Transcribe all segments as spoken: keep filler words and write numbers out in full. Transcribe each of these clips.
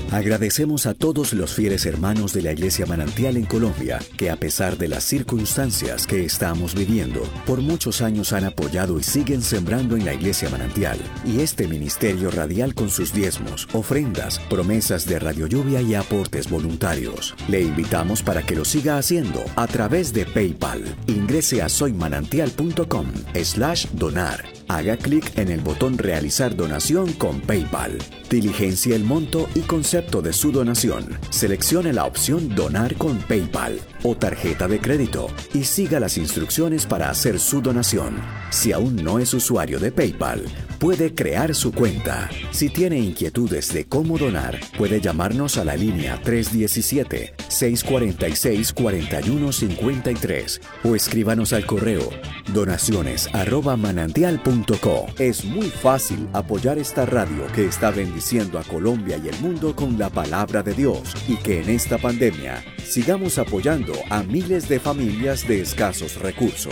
Agradecemos a todos los fieles hermanos de la Iglesia Manantial en Colombia, que a pesar de las circunstancias que estamos viviendo, por muchos años han apoyado y siguen sembrando en la Iglesia Manantial y este ministerio radial con sus diezmos, ofrendas, promesas de Radio Lluvia y aportes voluntarios. Le invitamos para que lo siga haciendo a través de PayPal. Ingrese a soymanantial.com slash donar. Haga clic en el botón Realizar donación con PayPal. Diligencia el monto y concepto de su donación. Seleccione la opción Donar con PayPal o tarjeta de crédito y siga las instrucciones para hacer su donación. Si aún no es usuario de PayPal, puede crear su cuenta. Si tiene inquietudes de cómo donar, puede llamarnos a la línea tres uno siete, seis cuatro seis, cuatro uno cinco tres o escríbanos al correo donaciones arroba manantial punto co. Es muy fácil apoyar esta radio que está bendiciendo a Colombia y el mundo con la palabra de Dios, y que en esta pandemia sigamos apoyando a miles de familias de escasos recursos.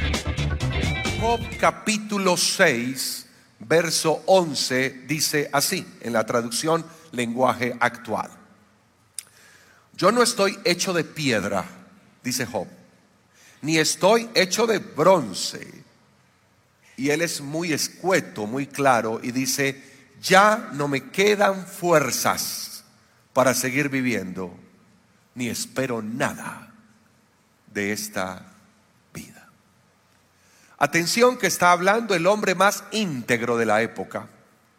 Job capítulo seis, verso once dice así, en la traducción lenguaje actual: yo no estoy hecho de piedra, dice Job, ni estoy hecho de bronce. Y él es muy escueto, muy claro, y dice: ya no me quedan fuerzas para seguir viviendo, ni espero nada de esta vida. Atención, que está hablando el hombre más íntegro de la época.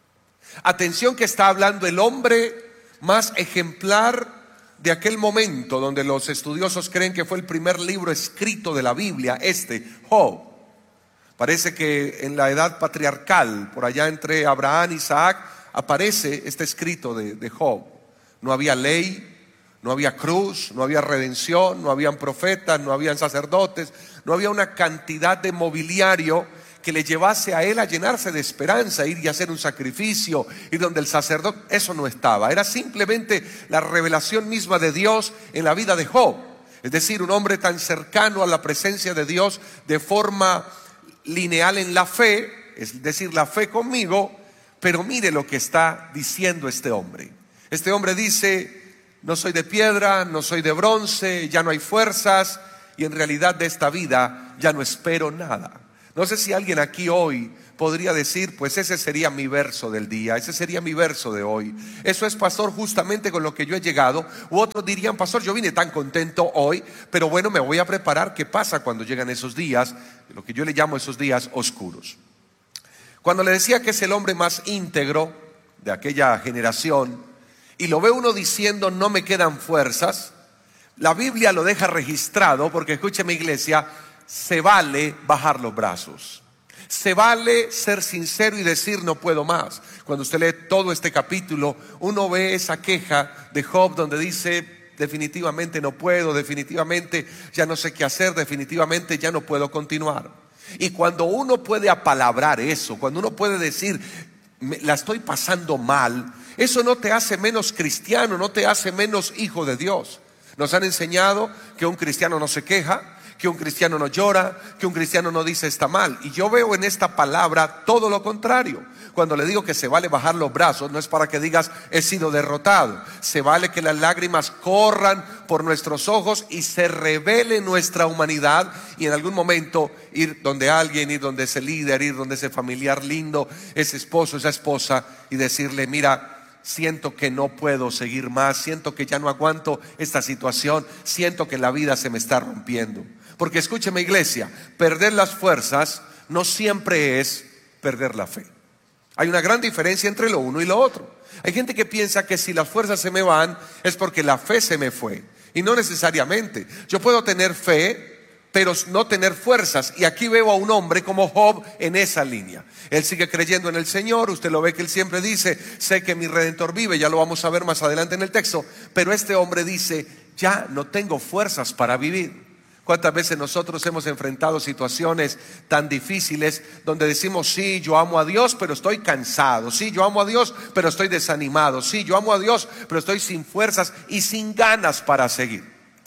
Atención, que está hablando el hombre más ejemplar de aquel momento, donde los estudiosos creen que fue el primer libro escrito de la Biblia, este, Job. Parece que en la edad patriarcal, por allá entre Abraham y Isaac, aparece este escrito de, de Job. No había ley, no había cruz, no había redención, no habían profetas, no habían sacerdotes, no había una cantidad de mobiliario que le llevase a él a llenarse de esperanza, ir y hacer un sacrificio, ir donde el sacerdote. Eso no estaba, era simplemente la revelación misma de Dios en la vida de Job. Es decir, un hombre tan cercano a la presencia de Dios de forma lineal en la fe, es decir, la fe conmigo. Pero mire lo que está diciendo este hombre. Este hombre dice: no soy de piedra, no soy de bronce, ya no hay fuerzas, y en realidad de esta vida ya no espero nada. No sé si alguien aquí hoy podría decir: pues ese sería mi verso del día, ese sería mi verso de hoy. Eso es, pastor, justamente con lo que yo he llegado. U otros dirían: pastor, yo vine tan contento hoy, pero bueno, me voy a preparar. ¿Qué pasa cuando llegan esos días, lo que yo le llamo esos días oscuros? Cuando le decía que es el hombre más íntegro de aquella generación, y lo ve uno diciendo: no me quedan fuerzas, la Biblia lo deja registrado, porque escúcheme, iglesia, se vale bajar los brazos. Se vale ser sincero y decir: no puedo más. Cuando usted lee todo este capítulo, uno ve esa queja de Job donde dice: definitivamente no puedo, definitivamente ya no sé qué hacer, definitivamente ya no puedo continuar. Y cuando uno puede apalabrar eso, cuando uno puede decir: la estoy pasando mal, eso no te hace menos cristiano, no te hace menos hijo de Dios. Nos han enseñado que un cristiano no se queja, que un cristiano no llora, que un cristiano no dice está mal. Y yo veo en esta palabra todo lo contrario. Cuando le digo que se vale bajar los brazos, no es para que digas he sido derrotado. Se vale que las lágrimas corran por nuestros ojos y se revele nuestra humanidad, y en algún momento ir donde alguien, ir donde ese líder, ir donde ese familiar lindo, ese esposo, esa esposa, y decirle: mira, siento que no puedo seguir más, siento que ya no aguanto esta situación, siento que la vida se me está rompiendo. Porque escúcheme, iglesia, perder las fuerzas no siempre es perder la fe. Hay una gran diferencia entre lo uno y lo otro. Hay gente que piensa que si las fuerzas se me van es porque la fe se me fue, y no necesariamente. Yo puedo tener fe pero no tener fuerzas, y aquí veo a un hombre como Job en esa línea. Él sigue creyendo en el Señor, usted lo ve que él siempre dice: sé que mi Redentor vive, ya lo vamos a ver más adelante en el texto. Pero este hombre dice: ya no tengo fuerzas para vivir. ¿Cuántas veces nosotros hemos enfrentado situaciones tan difíciles donde decimos: sí, yo amo a Dios, pero estoy cansado; sí, yo amo a Dios, pero estoy desanimado; sí, yo amo a Dios, pero estoy sin fuerzas y sin ganas para seguir?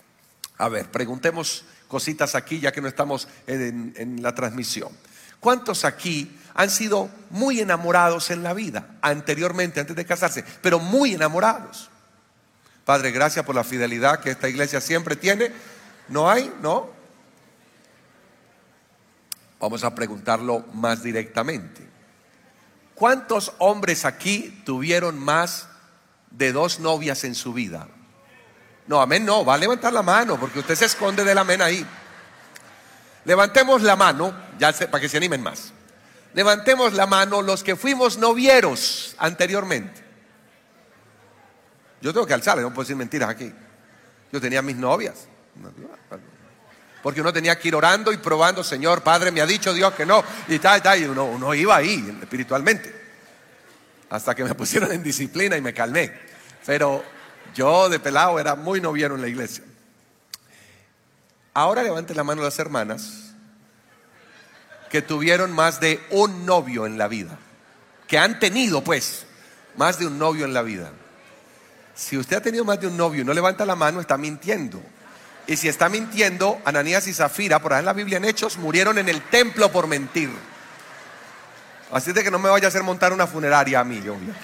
A ver, preguntemos cositas aquí, ya que no estamos en, en la transmisión. ¿Cuántos aquí han sido muy enamorados en la vida anteriormente, antes de casarse, pero muy enamorados? Padre, gracias por la fidelidad que esta iglesia siempre tiene. ¿No hay? ¿No? Vamos a preguntarlo más directamente. ¿Cuántos hombres aquí tuvieron más de dos novias en su vida? No, amén no, va a levantar la mano porque usted se esconde del amén ahí. Levantemos la mano, ya sé, para que se animen más. Levantemos la mano los que fuimos novieros anteriormente. Yo tengo que alzarle, no puedo decir mentiras aquí. Yo tenía mis novias. Porque uno tenía que ir orando y probando, Señor, Padre, me ha dicho Dios que no. Y tal, tal, y uno, uno iba ahí espiritualmente. Hasta que me pusieron en disciplina y me calmé. Pero yo de pelado era muy noviero en la iglesia. Ahora levanten la mano las hermanas que tuvieron más de un novio en la vida. Que han tenido pues más de un novio en la vida. Si usted ha tenido más de un novio y no levanta la mano, está mintiendo. Y si está mintiendo, Ananías y Zafira, por ahí en la Biblia en Hechos, murieron en el templo por mentir. Así de que no me vaya a hacer montar una funeraria a mí, yo aquí.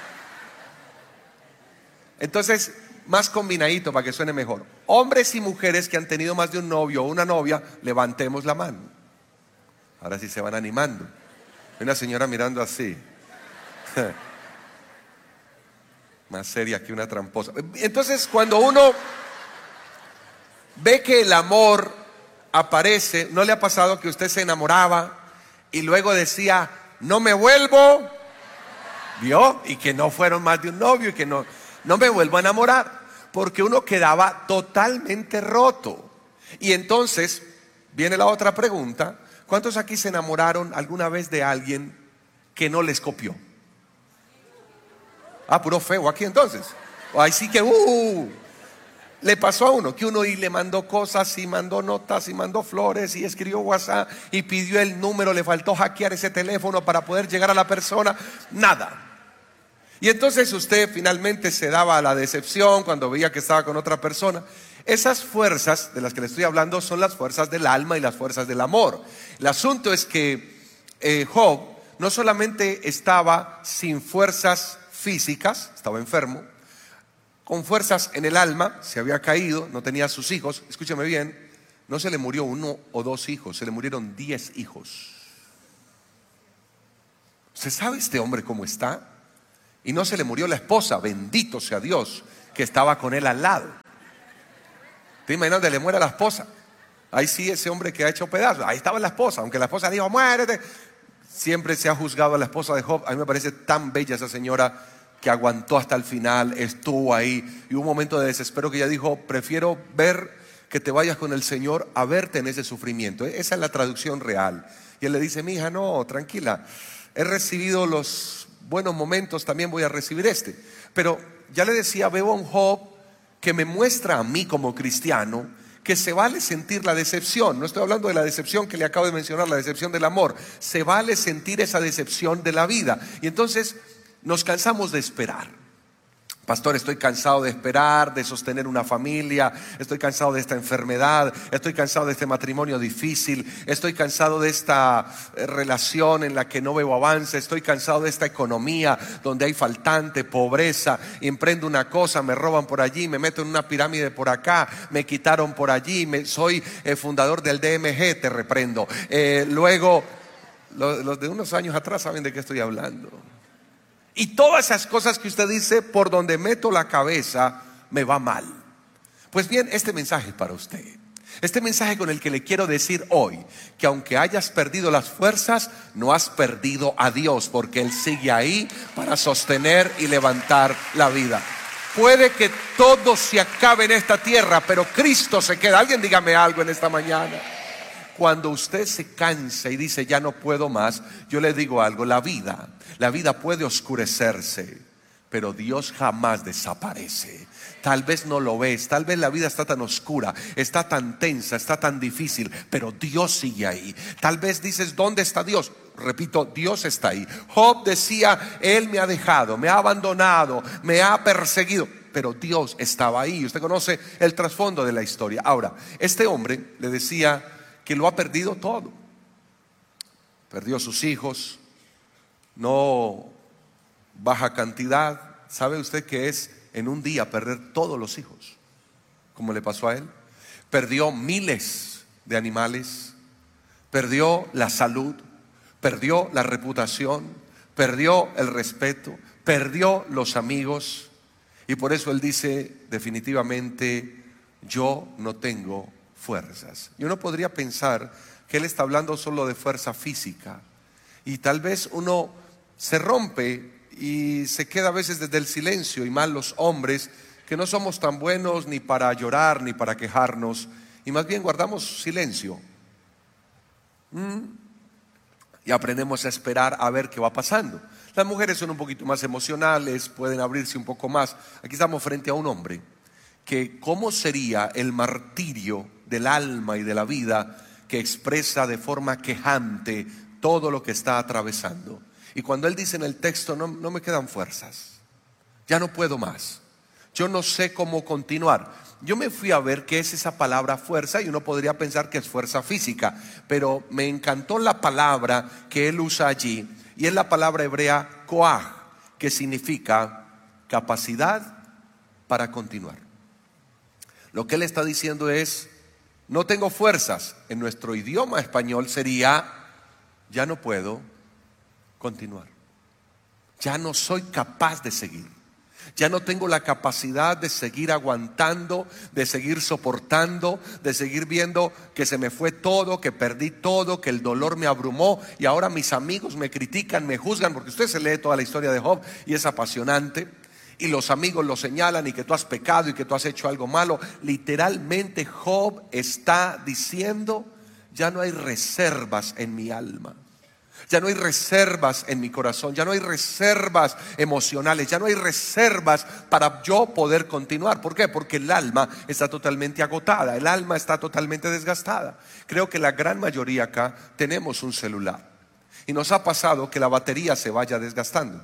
Entonces, más combinadito para que suene mejor. Hombres y mujeres que han tenido más de un novio o una novia, levantemos la mano. Ahora sí se van animando. Hay una señora mirando así. Más seria que una tramposa. Entonces, cuando uno ve que el amor aparece, ¿no le ha pasado que usted se enamoraba y luego decía, no me vuelvo? ¿Vio? Y que no fueron más de un novio y que no, no me vuelvo a enamorar. Porque uno quedaba totalmente roto. Y entonces viene la otra pregunta. ¿Cuántos aquí se enamoraron alguna vez de alguien que no les copió? Ah, puro feo aquí entonces. Ahí sí que uh, le pasó a uno que uno y le mandó cosas y mandó notas y mandó flores y escribió WhatsApp y pidió el número, le faltó hackear ese teléfono para poder llegar a la persona. Nada. Y entonces usted finalmente se daba a la decepción cuando veía que estaba con otra persona. Esas fuerzas de las que le estoy hablando son las fuerzas del alma y las fuerzas del amor. El asunto es que eh, Job no solamente estaba sin fuerzas físicas, estaba enfermo, con fuerzas en el alma, se había caído, no tenía sus hijos. Escúchame bien, no se le murió uno o dos hijos, se le murieron diez hijos. ¿Usted sabe este hombre cómo está? Y no se le murió la esposa, bendito sea Dios, que estaba con él al lado. ¿Te imaginas donde le muera la esposa? Ahí sí, ese hombre que ha hecho pedazos, ahí estaba la esposa, aunque la esposa dijo, muérete. Siempre se ha juzgado a la esposa de Job. A mí me parece tan bella esa señora que aguantó hasta el final, estuvo ahí. Y hubo un momento de desespero que ella dijo, prefiero ver que te vayas con el Señor a verte en ese sufrimiento. Esa es la traducción real. Y él le dice, mi hija, no, tranquila, he recibido los buenos momentos, también voy a recibir este. Pero ya le decía, veo a un Job que me muestra a mí como cristiano que se vale sentir la decepción. No estoy hablando de la decepción que le acabo de mencionar, la decepción del amor. Se vale sentir esa decepción de la vida. Y entonces nos cansamos de esperar. Pastor, estoy cansado de esperar, de sostener una familia. Estoy cansado de esta enfermedad. Estoy cansado de este matrimonio difícil. Estoy cansado de esta relación en la que no veo avance. Estoy cansado de esta economía donde hay faltante, pobreza. Emprendo una cosa, me roban por allí, me meto en una pirámide por acá, me quitaron por allí. Me, soy el fundador del D M G, te reprendo. Eh, luego, los, los de unos años atrás saben de qué estoy hablando. Y todas esas cosas que usted dice, por donde meto la cabeza, me va mal. Pues bien, este mensaje es para usted. Este mensaje con el que le quiero decir hoy, que aunque hayas perdido las fuerzas, no has perdido a Dios, porque Él sigue ahí para sostener y levantar la vida. Puede que todo se acabe en esta tierra, pero Cristo se queda. Alguien dígame algo en esta mañana. Cuando usted se cansa y dice ya no puedo más, yo le digo algo, la vida, la vida puede oscurecerse, pero Dios jamás desaparece. Tal vez no lo ves, tal vez la vida está tan oscura, está tan tensa, está tan difícil, pero Dios sigue ahí. Tal vez dices, ¿dónde está Dios? Repito, Dios está ahí. Job decía, Él me ha dejado, me ha abandonado, me ha perseguido, pero Dios estaba ahí. Usted conoce el trasfondo de la historia. Ahora, este hombre le decía que lo ha perdido todo. Perdió sus hijos, no baja cantidad. ¿Sabe usted qué es en un día perder todos los hijos, como le pasó a él. Perdió miles de animales, perdió la salud, perdió la reputación, perdió el respeto, perdió los amigos. Y por eso él dice definitivamente: yo no tengo fuerzas. Y uno podría pensar que él está hablando solo de fuerza física, y tal vez uno se rompe y se queda a veces desde el silencio, y más los hombres, que no somos tan buenos ni para llorar ni para quejarnos, y más bien guardamos silencio. ¿Mm? Y aprendemos a esperar a ver qué va pasando. Las mujeres son un poquito más emocionales, pueden abrirse un poco más. Aquí estamos frente a un hombre que, ¿cómo sería el martirio del alma y de la vida, que expresa de forma quejante todo lo que está atravesando? Y cuando él dice en el texto: no, no me quedan fuerzas, ya no puedo más, yo no sé cómo continuar. Yo me fui a ver qué es esa palabra fuerza, y uno podría pensar que es fuerza física, pero me encantó la palabra que él usa allí, y es la palabra hebrea koach, que significa capacidad para continuar. Lo que él está diciendo es: no tengo fuerzas. En nuestro idioma español sería: ya no puedo continuar, ya no soy capaz de seguir, ya no tengo la capacidad de seguir aguantando, de seguir soportando, de seguir viendo que se me fue todo, que perdí todo, que el dolor me abrumó, y ahora mis amigos me critican, me juzgan, porque usted se lee toda la historia de Job y es apasionante, y los amigos lo señalan, y que tú has pecado y que tú has hecho algo malo. Literalmente Job está diciendo: ya no hay reservas en mi alma, ya no hay reservas en mi corazón, ya no hay reservas emocionales, ya no hay reservas para yo poder continuar. ¿Por qué? Porque el alma está totalmente agotada, el alma está totalmente desgastada. Creo que la gran mayoría acá tenemos un celular, y nos ha pasado que la batería se vaya desgastando.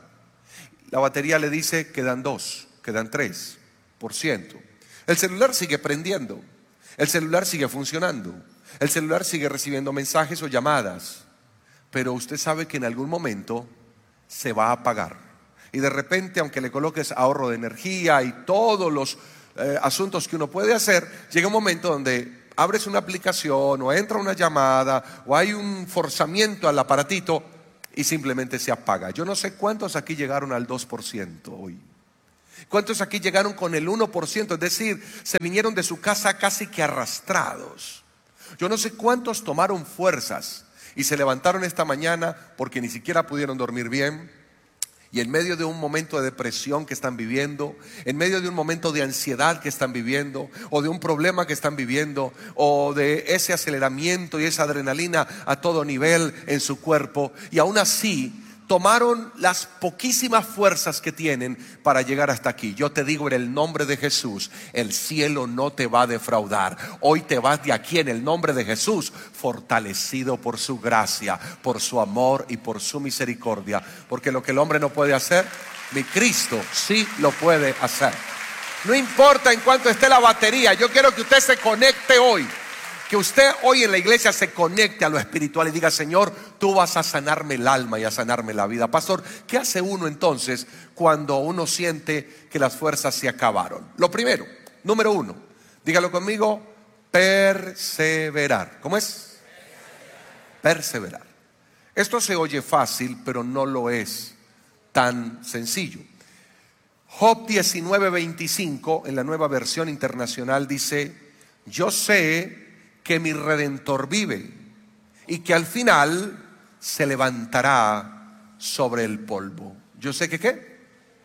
La batería le dice: quedan dos, quedan tres por ciento. El celular sigue prendiendo, el celular sigue funcionando, el celular sigue recibiendo mensajes o llamadas, pero usted sabe que en algún momento se va a apagar. Y de repente, aunque le coloques ahorro de energía y todos los eh, asuntos que uno puede hacer, llega un momento donde abres una aplicación, o entra una llamada, o hay un forzamiento al aparatito, y simplemente se apaga. Yo no sé cuántos aquí llegaron al dos por ciento hoy. ¿Cuántos aquí llegaron con el uno por ciento? Es decir, se vinieron de su casa casi que arrastrados. Yo no sé cuántos tomaron fuerzas y se levantaron esta mañana porque ni siquiera pudieron dormir bien, y en medio de un momento de depresión que están viviendo, en medio de un momento de ansiedad que están viviendo, o de un problema que están viviendo, o de ese aceleramiento y esa adrenalina a todo nivel en su cuerpo, y aún así tomaron las poquísimas fuerzas que tienen para llegar hasta aquí. Yo te digo en el nombre de Jesús: el cielo no te va a defraudar. Hoy te vas de aquí en el nombre de Jesús, fortalecido por su gracia, por su amor y por su misericordia, porque lo que el hombre no puede hacer, mi Cristo sí lo puede hacer. No importa en cuánto esté la batería, yo quiero que usted se conecte hoy, que usted hoy en la iglesia se conecte a lo espiritual y diga: Señor, tú vas a sanarme el alma y a sanarme la vida. Pastor, ¿qué hace uno entonces cuando uno siente que las fuerzas se acabaron? Lo primero, número uno, dígalo conmigo: perseverar. ¿Cómo es? Perseverar. Esto se oye fácil, pero no lo es tan sencillo. Job diecinueve veinticinco, en la Nueva Versión Internacional, dice: yo sé que mi Redentor vive, y que al final se levantará sobre el polvo. Yo sé que ¿qué?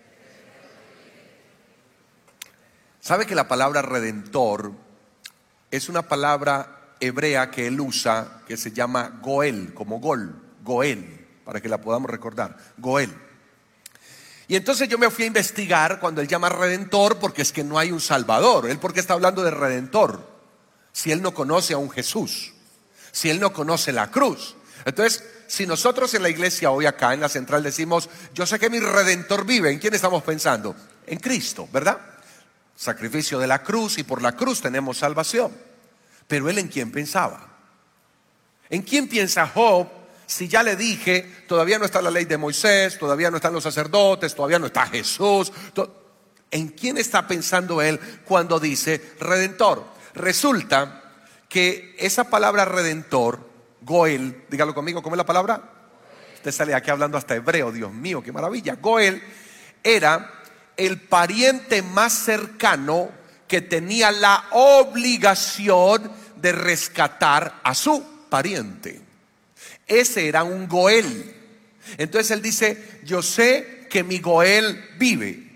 ¿Sabe que la palabra redentor es una palabra hebrea que él usa, que se llama Goel, como Gol, Goel, para que la podamos recordar, Goel? Y entonces yo me fui a investigar cuando él llama redentor, porque es que no hay un salvador. Él, ¿por qué está hablando de redentor si él no conoce a un Jesús? Si él no conoce la cruz. Entonces, si nosotros en la iglesia hoy acá en la central decimos: yo sé que mi Redentor vive, ¿en quién estamos pensando? En Cristo, ¿verdad? Sacrificio de la cruz, y por la cruz tenemos salvación. Pero él, ¿en quién pensaba? ¿En quién piensa Job? Si ya le dije, todavía no está la ley de Moisés, todavía no están los sacerdotes, todavía no está Jesús. ¿En quién está pensando él cuando dice redentor? Resulta que esa palabra redentor, Goel, dígalo conmigo, ¿cómo es la palabra? Usted sale aquí hablando hasta hebreo, Dios mío, qué maravilla. Goel era el pariente más cercano que tenía la obligación de rescatar a su pariente. Ese era un Goel. Entonces él dice, yo sé que mi Goel vive.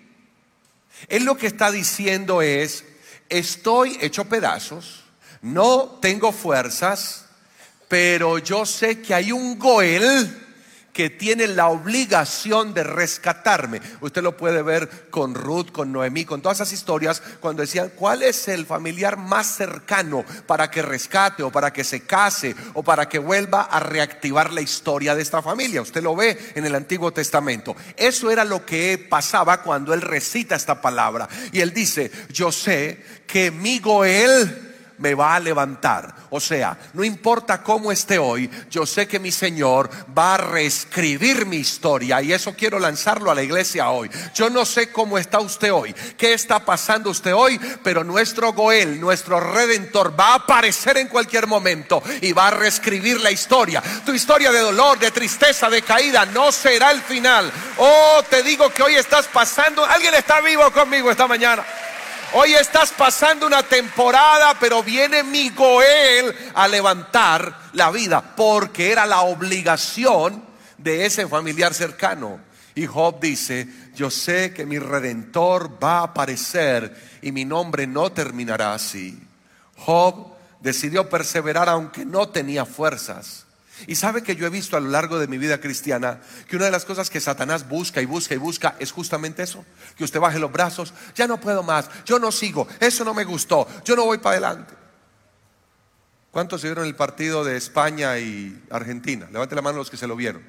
Él lo que está diciendo es, estoy hecho pedazos, no tengo fuerzas, pero yo sé que hay un Goel que tiene la obligación de rescatarme. Usted lo puede ver con Ruth, con Noemí, con todas esas historias, cuando decían, ¿cuál es el familiar más cercano para que rescate, o para que se case, o para que vuelva a reactivar la historia de esta familia? Usted lo ve en el Antiguo Testamento. Eso era lo que pasaba cuando él recita esta palabra. Y él dice, yo sé que mi Goel me va a levantar. O sea, no importa cómo esté hoy, yo sé que mi Señor va a reescribir mi historia, y eso quiero lanzarlo a la iglesia hoy. Yo no sé cómo está usted hoy, qué está pasando usted hoy, pero nuestro Goel, nuestro Redentor, va a aparecer en cualquier momento y va a reescribir la historia. Tu historia de dolor, de tristeza, de caída no será el final. Oh, te digo que hoy estás pasando, alguien está vivo conmigo esta mañana. Hoy estás pasando una temporada, pero viene mi Goel a levantar la vida, porque era la obligación de ese familiar cercano. Y Job dice, yo sé que mi Redentor va a aparecer y mi nombre no terminará así. Job decidió perseverar aunque no tenía fuerzas. Y sabe que yo he visto a lo largo de mi vida cristiana que una de las cosas que Satanás busca y busca y busca es justamente eso, que usted baje los brazos. Ya no puedo más, yo no sigo, eso no me gustó, yo no voy para adelante. ¿Cuántos se vieron el partido de España y Argentina? Levante la mano los que se lo vieron.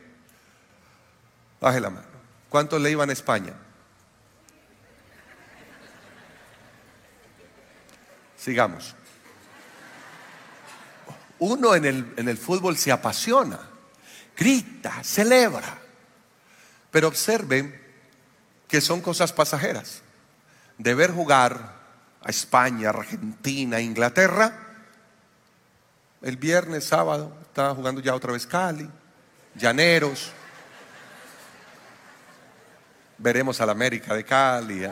Baje la mano. ¿Cuántos le iban a España? Sigamos. Uno en el, en el fútbol se apasiona, grita, celebra, pero observen que son cosas pasajeras. De ver jugar a España, Argentina, Inglaterra, el viernes, sábado, estaba jugando ya otra vez Cali, Llaneros, veremos al América de Cali.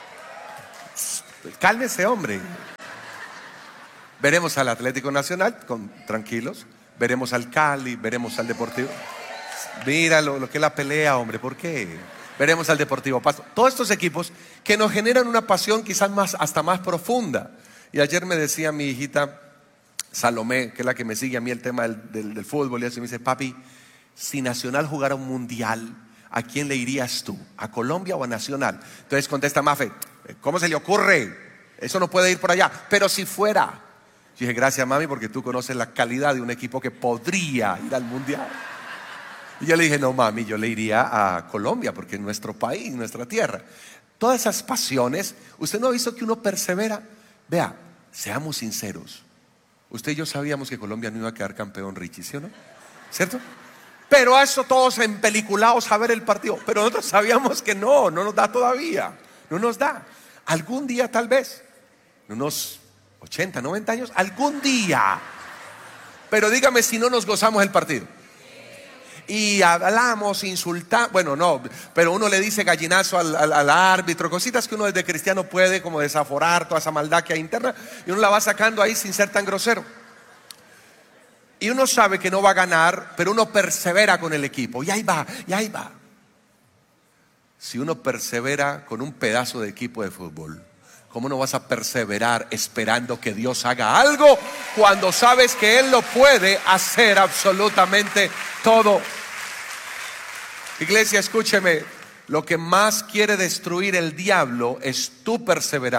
Cálmese, hombre. Veremos al Atlético Nacional, con, tranquilos. Veremos al Cali, veremos al Deportivo. Mira lo, lo que es la pelea, hombre, ¿por qué? Veremos al Deportivo Pasto. Todos estos equipos que nos generan una pasión quizás más, hasta más profunda. Y ayer me decía mi hijita Salomé, que es la que me sigue a mí el tema del, del, del fútbol, y eso me dice, papi, si Nacional jugara un mundial, ¿a quién le irías tú? ¿A Colombia o a Nacional? Entonces contesta Mafe, ¿cómo se le ocurre? Eso no puede ir por allá. Pero si fuera... Yo dije, gracias mami, porque tú conoces la calidad de un equipo que podría ir al mundial. Y yo le dije, no mami, yo le iría a Colombia, porque es nuestro país, nuestra tierra. Todas esas pasiones, usted no ha visto que uno persevera. Vea, seamos sinceros, usted y yo sabíamos que Colombia no iba a quedar campeón, Richie, ¿sí o no? ¿Cierto? Pero a eso todos empeliculados a ver el partido. Pero nosotros sabíamos que no, no nos da todavía, no nos da. Algún día tal vez, unos ochenta, noventa años, algún día. Pero dígame si no nos gozamos el partido. Y hablamos, insultamos, bueno no, pero uno le dice gallinazo al, al, al árbitro, cositas que uno desde cristiano puede como desaforar toda esa maldad que hay interna, y uno la va sacando ahí sin ser tan grosero. Y uno sabe que no va a ganar, pero uno persevera con el equipo, y ahí va, y ahí va. Si uno persevera con un pedazo de equipo de fútbol, ¿cómo no vas a perseverar esperando que Dios haga algo cuando sabes que Él lo puede hacer absolutamente todo? Iglesia, escúcheme, lo que más quiere destruir el diablo es tu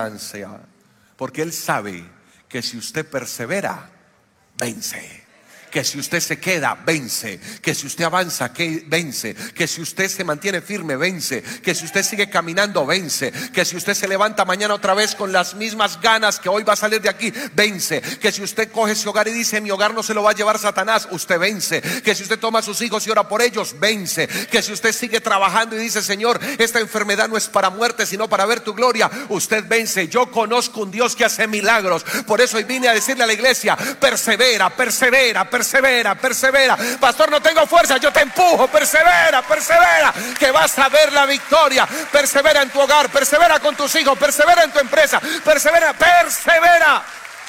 perseverancia, porque él sabe que si usted persevera, vence. que si usted se queda, vence, que si usted avanza, que vence, que si usted se mantiene firme, vence, que si usted sigue caminando, vence, que si usted se levanta mañana otra vez con las mismas ganas que hoy va a salir de aquí, vence, que si usted coge ese hogar y dice mi hogar no se lo va a llevar Satanás, usted vence, que si usted toma a sus hijos y ora por ellos, vence, que si usted sigue trabajando y dice Señor, esta enfermedad no es para muerte sino para ver tu gloria, usted vence. Yo conozco un Dios que hace milagros, por eso hoy vine a decirle a la iglesia, persevera, persevera, persevera, persevera. Pastor, no tengo fuerza, yo te empujo, persevera, persevera, que vas a ver la victoria. Persevera en tu hogar, persevera con tus hijos, persevera en tu empresa, persevera, persevera.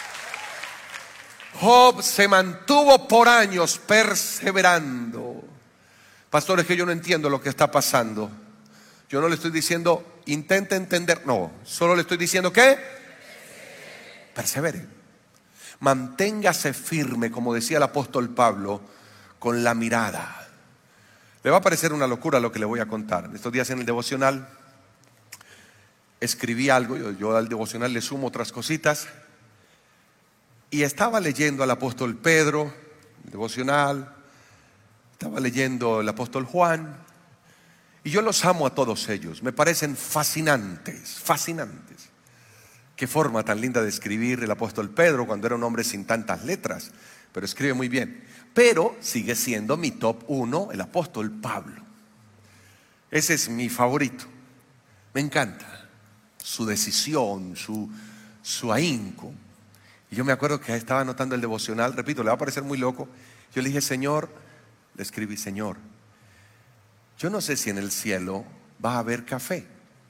Job se mantuvo por años perseverando. Pastor, es que yo no entiendo lo que está pasando. Yo no le estoy diciendo intente entender, no, solo le estoy diciendo que persevere, manténgase firme, como decía el apóstol Pablo, con la mirada. Le va a parecer una locura lo que le voy a contar. Estos días en el devocional escribí algo, yo, yo al devocional le sumo otras cositas, y estaba leyendo al apóstol Pedro, el devocional, estaba leyendo el apóstol Juan, y yo los amo a todos ellos, me parecen fascinantes, fascinantes. Qué forma tan linda de escribir el apóstol Pedro cuando era un hombre sin tantas letras, pero escribe muy bien. Pero sigue siendo mi top uno el apóstol Pablo. Ese es mi favorito, me encanta su decisión, su, su ahínco. Y yo me acuerdo que estaba anotando el devocional, repito, le va a parecer muy loco. Yo le dije, Señor, le escribí, Señor, yo no sé si en el cielo va a haber café.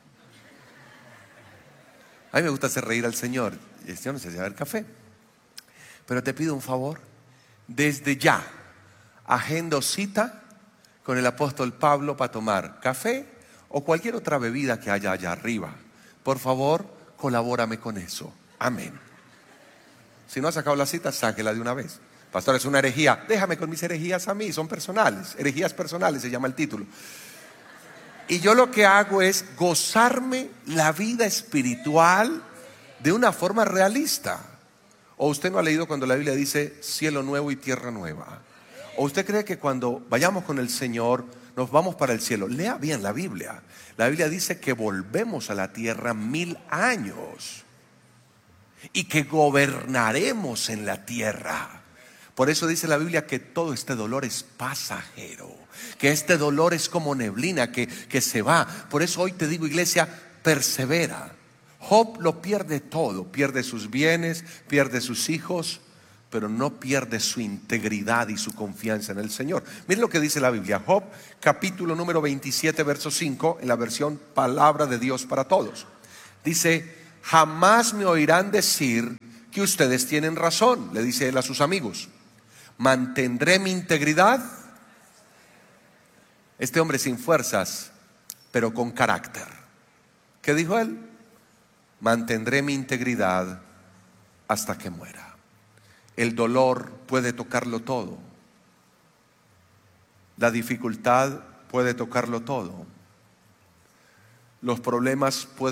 A mí me gusta hacer reír al Señor. Yo no sé si va a haber café, pero te pido un favor. Desde ya agendo cita con el apóstol Pablo para tomar café o cualquier otra bebida que haya allá arriba. Por favor, colabórame con eso. Amén. Si no ha sacado la cita, sáquela de una vez. Pastor, es una herejía. Déjame con mis herejías a mí, son personales. Herejías personales se llama el título. Y yo lo que hago es gozarme la vida espiritual de una forma realista. ¿O usted no ha leído cuando la Biblia dice cielo nuevo y tierra nueva? ¿O usted cree que cuando vayamos con el Señor nos vamos para el cielo? Lea bien la Biblia. La Biblia dice que volvemos a la tierra mil años y que gobernaremos en la tierra. Por eso dice la Biblia que todo este dolor es pasajero, que este dolor es como neblina que, que se va. Por eso hoy te digo, iglesia, persevera. Job lo pierde todo, pierde sus bienes, pierde sus hijos, pero no pierde su integridad y su confianza en el Señor. Miren lo que dice la Biblia, Job capítulo número veintisiete, verso cinco, en la versión Palabra de Dios para Todos. Dice, jamás me oirán decir que ustedes tienen razón, le dice él a sus amigos. Mantendré mi integridad. Este hombre sin fuerzas, pero con carácter. ¿Qué dijo él? Mantendré mi integridad hasta que muera. El dolor puede tocarlo todo. La dificultad puede tocarlo todo. Los problemas pueden